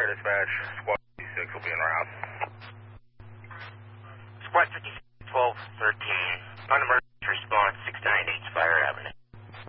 Fire dispatch, squad 56 will be en route. Squad 56, 12, 13. On emergency.